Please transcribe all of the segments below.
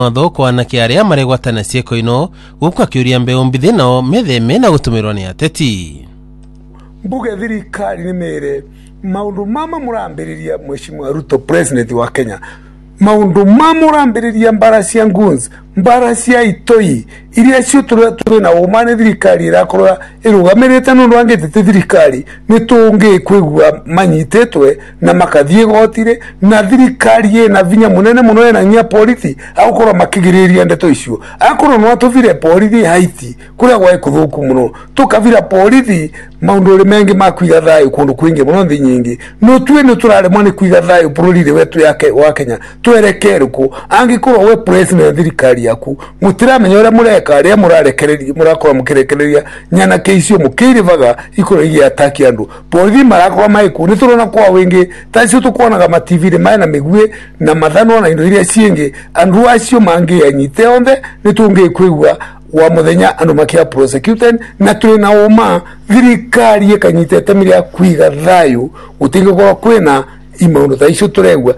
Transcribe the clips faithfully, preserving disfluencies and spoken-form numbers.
Thoko anake aria maregwatana cieko ino guka kiuria mbeu mbithi no metheme na gutumirwa ni ateti. Mbuge thirikari ni mere maundu mama murambiriria Mheshimiwa Ruto president wa Kenya. Maundu mama murambiriria mbara cia ngunzi, mbara cia itoi iria cio turi na umane thirikari irakorwa irugamirite nundu angitete thirikari nitungi kwigua manyitetwe na makathie gotire na thirikari na vinya munene muno na nya polisi akorwa makigiriria ndeto icio akorwa no atuvire polisi Haiti kuria gwa ikuthuku muno tukavira polisi maundu ri mengi makwiga thayo kundu kwingi muno thi nyingi no tue no turare mani kwiga thayo bururi wetu yake wa Kenya twerekeruko angikorwa we president thirikari yaku mutiramenya ura mureka aria murarekereria murakora mukirekereria nyana keisio mukirivaga ikorogia ataki andu polisi marakora maiku ni turona kwa wingi tacio tukonaga ma T V ri mai na migwe na mathano na indo iria cienge andu acio mangi anyite onthe ni tungi kwigua wa muthenya andu makia prosecuted na tuli na uma thirikari ekanyitete miria kwiga thayo utinge kwa kwena imaundu taicio turegwa.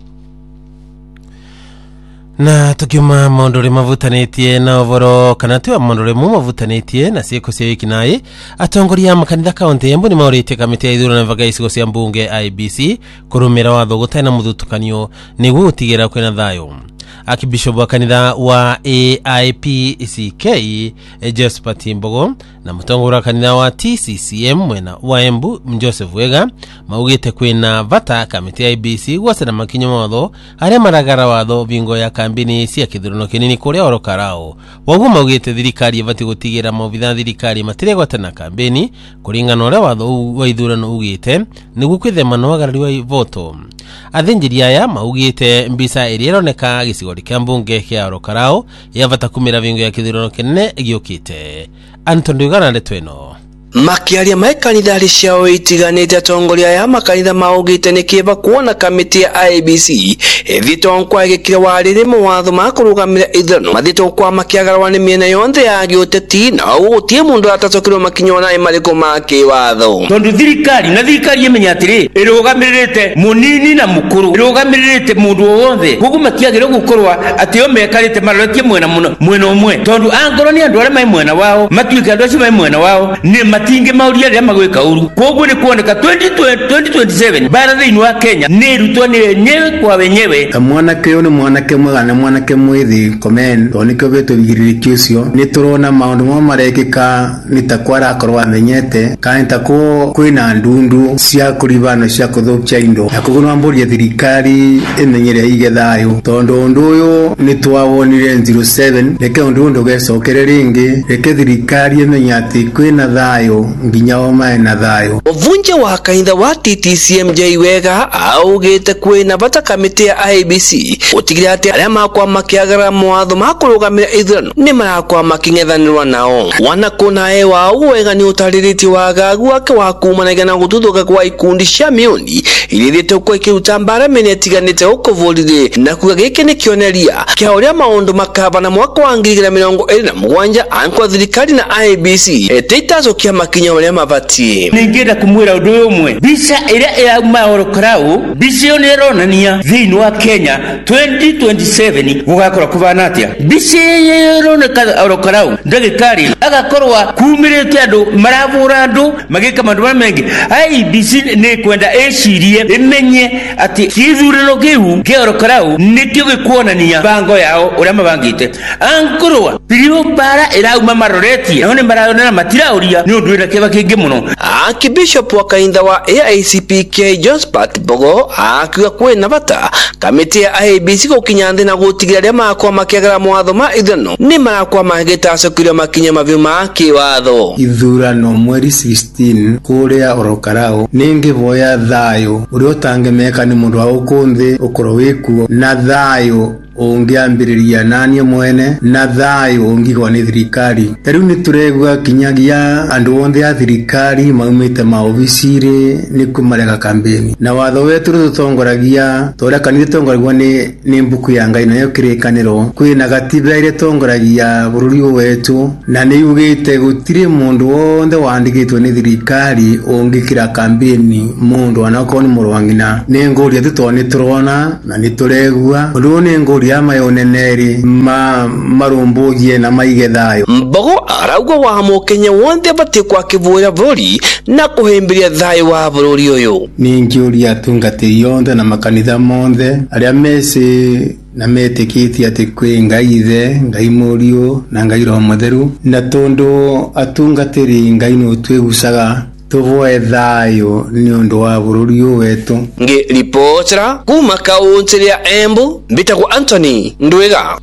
Na tukiuma maunduri mavutanitie na ovoro kana tu maunduri mu mavutanitie na cieko cia wiki nai atongoria makanitha kaunti Embu ni maurite kamiti ya ithurano vaga icigo cia mbunge I B C kurumira watho gutena muthutukanio niguo utigira kwena thayo. Akibishop wa kanitha wa A I P C K Josephat Mbogo na mutongora kanitha wa T C C M mwena wa Embu Joseph Wega maugite kwina vata kamiti ya I B C gwasana makinyo watho aria maragara watho bingo ya kambini cia kithurano kinini kuria orokarao wagu maugite thirikari ivati gutigira maubitha thirikari matire gwatana kambini kuringana uria watho wa ithurano ugite niguo kwithema no agarari wa voto. Athinjiri aya maugite mbisa irironeka gicigo kia mbunge kia orokarao yavata kumira vingo ya kithurano kinene giukite. Anthony Ugana ndetweno makiaria maikanitha ri ciao itiganite atongoria ya makanitha maugite ni kiva kuona kamiti ya I B C ethito kwa gikira warire mawatho makurugamira ithano mathito kwa makiagarwa ni miena yonthe ya giuteti na ugutie mundu atatokirwo makinyona imariko make watho tondu thirikari na thirikari yemenya atiri irugamirite munini na mukuru irugamirite mundu wothe gugu makiagire gukorwa ati yo mekarite marotie mwena muno mwena umwe tondu angoro ni andu aria mai mwena wao matuika andu acio mai mwena wao ni tinge mauria ria magwika uru koguo ni kuoneka twenty twenty-seven bara thiini wa Kenya ni rutwa ni wenyewe kwa wenyewe. Mwana keo ni mwana ke mwega na mwana ke mwithi comment onike beto bigiriri ucio ni turona maundu mo marekika nitakwara akorwa amenyete kandi tako kwina ndundu cia kuribana cia kuthupcha indo na kugunwa mburi thirikari emenyere ige thayo tondu undu uyu ni twawonire zero seven reke undu undu gecokere ringi reke thirikari emenya ati kwina thayo nginya oma na thayo. Ovunje wa kanitha wa T T C M J Wega augite kwina bata kamiti ya I B C utigira ati aria makwa makiagara mwatho makurugamira ithurano ni marakwa makingethanirwa nao wana kuna e wa Wega ni utaririti wa gagu wake wa kumanega na gututhuka kwa ikundi cia miundi irithite kwa ikiruta mbara menetiganite ukuvurire na kuga giki ni kioneria kia uria maundu makabana mwaka wa ngiri igana mirongo iri na mugwanja ankwa thirikari na I B C etitazo kia makinya uria mabati ningenda kumwira undu umwe bisa ira irauma orokarao bisa yo nironania thiini wa Kenya twenty twenty-seven gugakora kuvana atia bisa ironeka orokarao ndagikari agakorwa kumirite andu maravura andu magika mandu mengi I B C ni kwenda ecirie imenye ati kithurano kiu kia orokarao nikio gikuonania bango yao uria mabangite ankorwa birio bara irauma maroreti no ni marayonera matirauria ni undu ira kiva kingi muno. Akibishop wa kanitha wa A I C P K Josephat Mbogo akiwa kwina bata kamiti ya I B C gukinya nthi na gutigira ria makwa makiagara mwatho ma ithano ni marakwa magitacukire makinya mavyo ma kiwatho. Ithurano mweri sixteen kuria orokarao ningi voya thayo uri utangemeka ni mundu wa ukunthi ukoro wikuo na thayo ungiambiriria nani mwene na thayo ungigwa ni thirikari tariu ni turegwa kinyagia andu onthe ya thirikari maumite maobiciri ni kumarega kambeni na watho wetu tutongoragia toria kanitha tongoragwa ni ni mbuku ya Ngai nayo kirikaniro kwina gatiba ire tongoragia bururi wetu na ni ugite gutire mundu wothe wandikitwe ni thirikari ungikira kambeni mundu anako ni murwangina ni nguria tutoni turona na ni turegwa undu ni nguria kuria mayoneneri ma marumbugie na maige thayo. Mbogo arauga wa Mukenya wothe bati kwa kivuya bururi na kuhimbiria thayo wa bururi uyu. Ningiuria atungatiri yonthe na makanitha monthe aria mesi na metikiti ati kwi ngai ithe ngai muriu na ngai roho mutheru na tondu atungatiri ngai no twegucaga tuvoe thayo ni undu wa bururi wetu. Nge reportera kuma kaunti ya Embu Mbitagwo Anthony Ndwiga.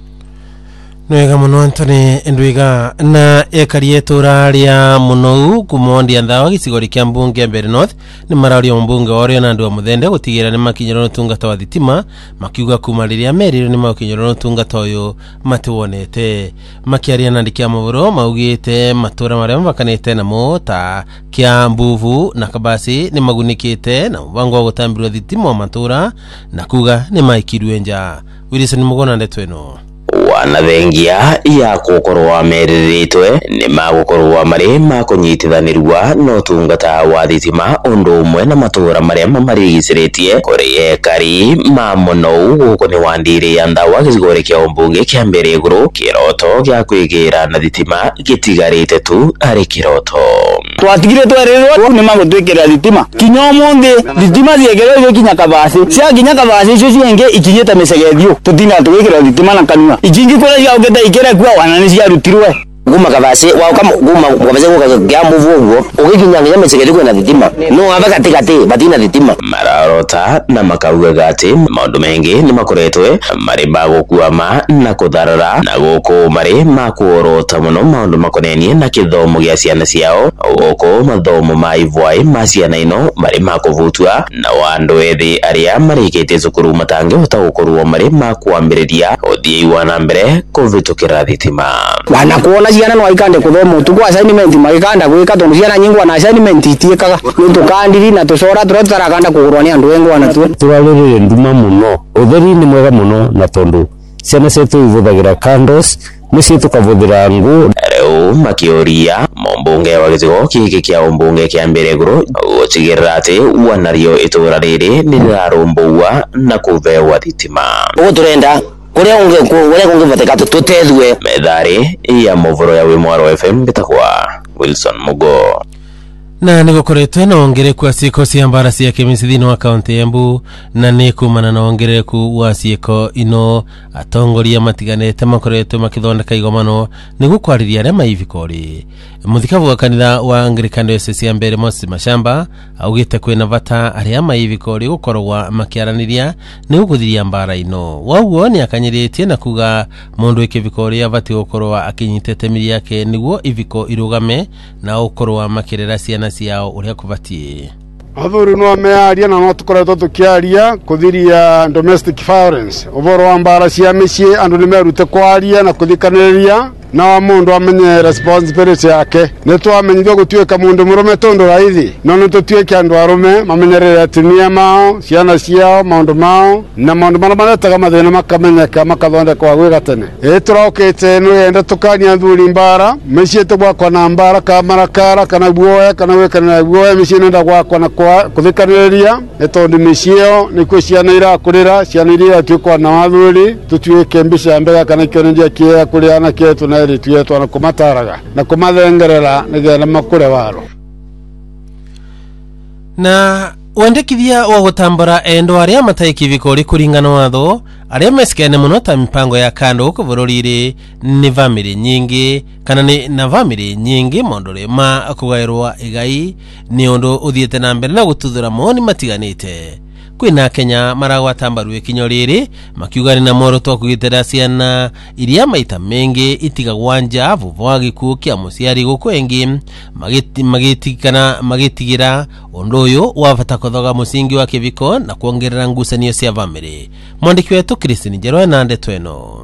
Nwega muno Anthony Ndwiga na ekari etura ria muno kumondia ndawa gicigori kia mbunge Mbeere North ni marari mbunge orio na andu a muthende gutigira ni makinyiro tungata wa thitima makiuga kuma riria meriro ni makinyiro tungata uyu matiwonete makiaria na ndikia muburo maugite matura maria makanete na mota kia mbuvu na kabasi ni magunikite na mubango wa gutambirwa thitima wa matura na kuga ni maikirwe nja. Wilson Mugona ndetweno wanathengia ya gukorwa meriritwe ni magukorwa mari makunyitithanirwa no tungata wa thitima undu umwe na matura maria mamarigiciritie kuri ekari ma muno guko ni wandire ya ndawa gicigori kia mbunge kia Mbeere iguru kiroto gia kwigira na thitima gitigarite tu ari kiroto. Twatigire twererwa ni magutwikira thitima kinyo munde thitima ziegererwe kinya kabasi cia kinya kabasi icio cienge ikinyita misegethio tutina twikira thitima na kanua ijingi kora ya ugeta ikira kwa wanani cia rutirwe guma kabasi wa kama guma kabasi kwa gambu vugo ugikinya nginya misegethio na thitima no aba katikati batina thitima mararota na makauga gati maundu mengi ni makoretwe mari bagukuama na kutharara na guku mari makuorota muno maundu makonenie na kithomo gia ciana ciao guku mathomo ma ivwai ma ciana ino mari makuvutua na wandu ethi aria marikite cukuru matange utagukorwo mari makwambiriria uthii wa na mbere kuvitukira thitima wana kuona ciana no ikande kuthoma utuku assignment magikanda gwika tondu ciana nyingi na assignment itiekaga nitukandiri na tucora turotarakanda kugurwa ni andu engo na tu turarire nduma muno utheri ni mwega muno na tondu ciana cetu ivuthagira candles muci tukavuthira ngu reu makioria mbunge wa gicigo kiki kia mbunge kia Mbeere iguru gutigirira ati wanario itura riri ni rirarumbuwa na kuvewa thitima ugu turenda kuria unge kuria kunge vateka tutethwe methari ya movoro ya Wimwaro F M bitakwa Wilson Mugo na nigukoretwe na ongereku wa ciiko cia mbara cia kimisi thini wa kaunti ya Embu na ni kumana na ongereku wa ciiko ino atongoria matiganete makoretwe makithondeka igomano niguo kwariria aria maivikori. Muthikavu wa kanitha wa Anglican Diocese ya Mbeere Moses Mashamba augite kwina vata aria maivikori gukorwa makiaraniria niguo kuthiria mbara ino. Wauo ni akanyiritie na kuga mundu ikivikori avati gukorwa akinyitete miri yake niguo iviko irugame na gukorwa makirera ciana ciao uria kuvatie. Athuri no mearia na no tukoretwo tukiaria kuthiria domestic violence uboro wa mbara cia micii andu ni merute kwaria na kuthikaniria na mundu amenye responsibility yake ne twamenyithio gutuika mundu murume tondu raithi no no tutuike andu arume mamenyerere atumia mao ciana ciao maundu mao na maundu mara maretaga mathina makamenyeka makathondekwa gwiga tene e turokite no yenda tukania athuri mbara micii tugwakwa na mbara kamarakara kana guoya kana wekana guoya micii nenda gwakwa na kuthikaniria ne tondu micio ni kwi ciana irakurira ciana iria tuikwa na athuri tutuike mbica mbega kana kionendia kia kuria na kietu na rituetu na kumataraga na kumathengerera nigena makure waro. Na wandikithia wa gutambura endo aria mataikivikori kuringana watho aria mesikene muno ta mipango ya kando ku bururi ni family nyingi kana ni na family nyingi mondore ma kugairwa igai ni ondo uthiete na mbere na gututhura moni matiganite. Kwina Kenya maragwatambaru ikinyo riri makiugari na moro to kugitera ciana iria maita mengi itigagwa nja vuvu wa gikuo kia muciari gukwengi magiti magitikana magitigira undu uyu wabata kuthoga musingi wa kiviko na kuongerera ngucanio cia family. Mwandiki wetu Christine Njerwa na ndetweno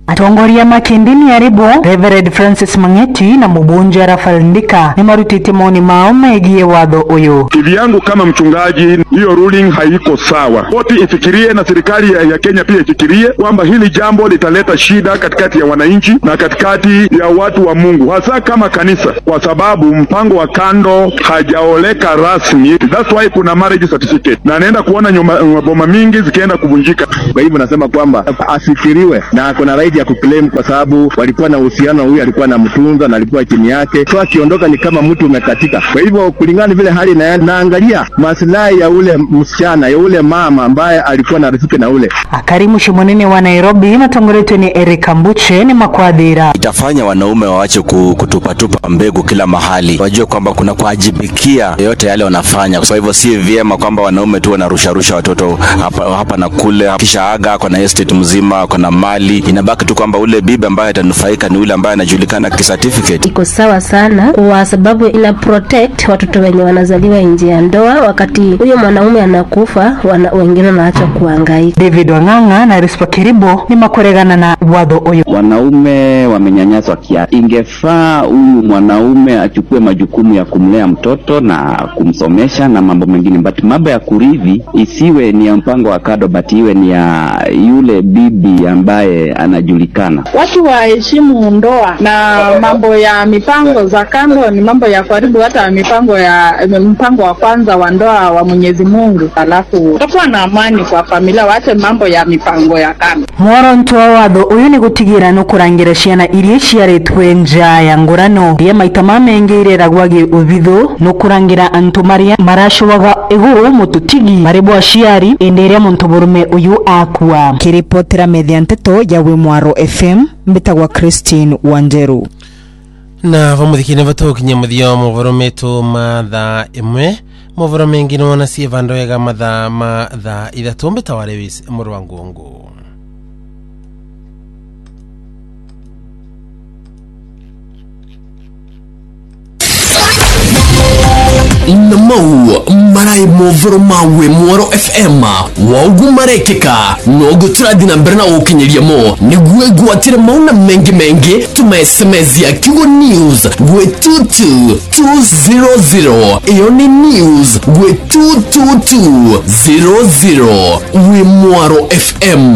Atongoria makindini aribo Reverend Francis Mangeti na Mubunja Rafael Ndika ni marutite maoni mao megie watho uyu. Kivyangu kama mchungaji, hiyo ruling haiko sawa. Wote ifikirie na serikali ya, ya Kenya pia ifikirie kwamba hili jambo litaleta shida katikati ya wananchi na katikati ya watu wa Mungu, hasa kama kanisa, kwa sababu mpango wa kando hajaoleka rasmi. That's why kuna marriage certificate na anaenda kuona nyuma boma mingi zikienda kuvunjika. Kwa hivyo nasema kwamba asikiriwe na kuna right ya kuclaim kwa sababu walikuwa na uhusiano, huyu alikuwa na mtunza na alikuwa chini yake, so akiondoka ni kama mtu umekatika. Kwa hivyo kulingana vile hali na naangalia maslahi ya ule msichana, ya ule mama ambaye alikuwa na rafiki na ule. Akarimu Shimonene wa Nairobi matongoreto ni Eric Ambuche ni makwadira. Itafanya wanaume waache kutupatupa mbegu kila mahali. Wajue kwamba kuna kuajibikia yote yale wanafanya. Kwa hivyo si vyema kwamba wanaume tu wanarusha rusha watoto hapa, hapa na kule, kisha aga kwa na estate mzima, kwa na mali. Inabaki tu kwamba ule bibi ambaye atanufaika ni ule ambaye anajulikana kicertificate. Iko sawa sana kwa sababu ina protect watoto wenye wanazaliwa nje ya ndoa. Wakati huyo mwanaume anakufa, wana, wengine wanaacha kuhangaika. David Wanganga na Rispa Kiribo ni makoregana na watho uyu. Wanaume wamenyanyaswa kiasi. Ingefaa huyu mwanaume achukue majukumu ya kumlea mtoto na kumsomesha na mambo mengine, but mambo ya kurithi isiwe ni ya mpango wa kado, but iwe ni ya yule bibi ambaye anajulikana. Watu waheshimu ndoa na mambo ya mipango za kando ni mambo ya karibu, hata mipango ya mpango wa kwanza wa ndoa wa Mwenyezi Mungu, alafu tutakuwa na amani kwa familia. Waache mambo ya mipango ya kando. Moronto wa watho uyu ni gutigira no kurangira ciana iria ciaretwe nja ya ngurano ria maita mamengeire ragwagi ubithu no kurangira antu maria marashowaga iguru mututigi marebo aciari enderia muntu burume uyu akua. Kiripotera media nteto ya Wimwaro F M mbitagwa Christine Wanjeru. Na vamuthikine vatokinya muthio movoro metu matha imwe movoro mengi no na sie vandoega matha matha ithatu mbitaware wis murwangungu. Namau marai movoro mawe Mwaro F M waugu marekeka nogu turadina mberna ukinyiria mo niguwe guatire mauna mengi mengi tuma S M S ya Kigo News gwe two two two zero zero iyo ni news gwe two two two zero zero we Mwaro F M